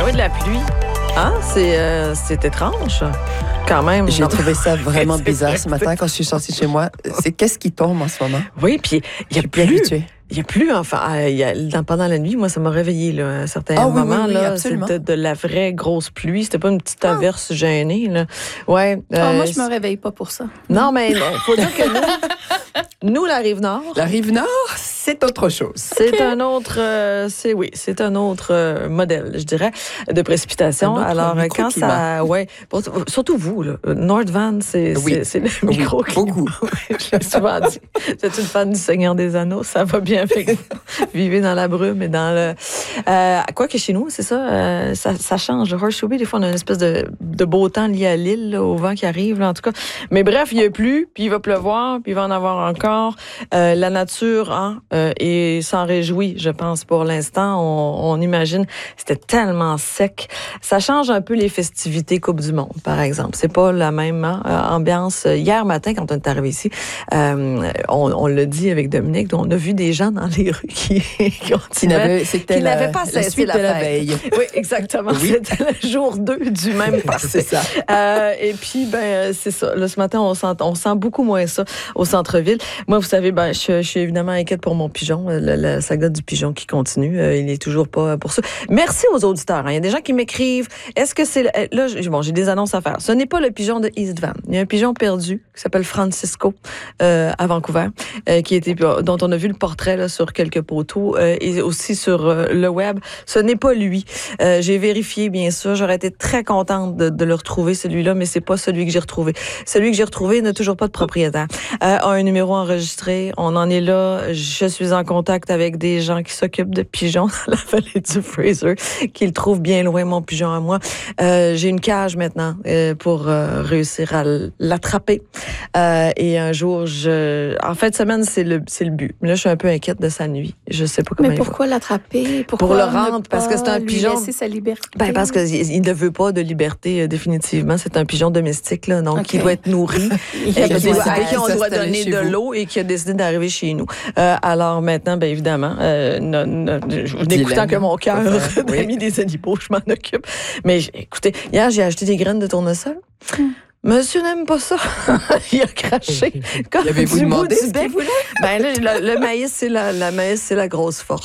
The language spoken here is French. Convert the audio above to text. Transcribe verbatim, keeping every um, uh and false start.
oui, de la pluie. Hein? C'est, euh, c'est étrange, quand même. J'ai Non. trouvé ça vraiment C'est bizarre vrai, ce matin quand je suis sortie de chez moi. C'est qu'est-ce qui tombe en ce moment? Oui, puis il y Je a suis plus plus. habituée. Il n'y a plus, enfin, euh, il y a, dans, pendant la nuit, moi, ça m'a réveillé, là, à un certain Ah oui, moment. oui, oui, là, absolument. c'était de, de la vraie grosse pluie. C'était pas une petite averse gênée, là. Ouais. Ah, euh, moi, je me réveille pas pour ça. Non, mais il faut dire que nous, nous, la Rive-Nord, La Rive-Nord, c'est autre chose. c'est un autre, euh, c'est oui, c'est un autre euh, modèle, je dirais, de précipitation. Un autre Alors euh, quand microclimat. ça, ouais, pour- surtout vous, là, Nord Van, c'est Oui. c'est, c'est le Oui, micro. beaucoup. Je l'ai souvent dit. Vous êtes une fan du Seigneur des Anneaux, ça va bien avec vous. Vivez dans la brume et dans le. Euh, quoi que chez nous, c'est ça, euh, ça, ça change. Horseshoe Bay, des fois, on a une espèce de, de beau temps lié à l'île, là, au vent qui arrive, là, en tout cas. Mais bref, il n'y a plus, puis il va pleuvoir, puis il va en avoir encore. Euh, la nature, hein, euh, et s'en réjouit, je pense, pour l'instant. On, on imagine, c'était tellement sec. Ça change un peu les festivités Coupe du Monde, par exemple. C'est pas la même hein, ambiance. Hier matin, quand on est arrivé ici, euh, on, on l'a dit avec Dominique, on a vu des gens dans les rues qui, qui continuaient, C'était qui la, n'avaient pas la cessé suite la de la fête. veille. Oui, exactement. Oui. C'était le jour deux du même passé. C'est ça. Euh, et puis, ben, c'est ça. Là, ce matin, on sent, on sent beaucoup moins ça au centre-ville. Moi, vous savez, ben, je, je suis évidemment inquiète pour mon pigeon. La, la saga du pigeon qui continue. Euh, il n'est toujours pas pour ça. Merci aux auditeurs. Hein. Il y a des gens qui m'écrivent. Est-ce que c'est... Là, j'ai, bon, j'ai des annonces à faire. Ce n'est pas le pigeon de East Van. Il y a un pigeon perdu qui s'appelle Francisco euh, à Vancouver, euh, qui était, dont on a vu le portrait là, sur quelques poteaux euh, et aussi sur euh, le web. Ce n'est pas lui. Euh, j'ai vérifié, bien sûr. J'aurais été très contente de, de le retrouver, celui-là, mais c'est pas celui que j'ai retrouvé. Celui que j'ai retrouvé n'a toujours pas de propriétaire. Euh, a un numéro enregistré. On en est là. Je suis en contact avec des gens qui s'occupent de pigeons dans la vallée du Fraser, qui le trouvent bien loin, mon pigeon à moi. Euh, j'ai une cage maintenant euh, pour euh, réussir à l'attraper. Euh, et un jour, je... en fin de semaine, c'est le, c'est le but. Là, je suis un peu inquiète de sa nuit. Je sais pas comment Mais il va. pourquoi l'attraper? Pourquoi Pour le ne rendre, parce que c'est un pas pigeon. lui laisser sa liberté? Ben, parce qu'il ne veut pas de liberté, euh, définitivement. C'est un pigeon domestique, là, donc Okay. il doit être nourri. Il et a qui besoin doit- d'aide. à qui on doit S'installer donner chez de vous. l'eau et qui a décidé d'arriver chez nous. Euh, alors maintenant, ben évidemment, euh, non, non, je- n'écoutant Dilemme. que mon cœur Faut faire, oui. d'ami des animaux, je m'en occupe. Mais j- écoutez, hier, j'ai acheté des graines de tournesol. Monsieur n'aime pas ça. Il a craché. Comme Lui avez-vous du bout demandé du ce bec. qu'il voulait? Ben là, le, le maïs, c'est la, la maïs, c'est la grosse force.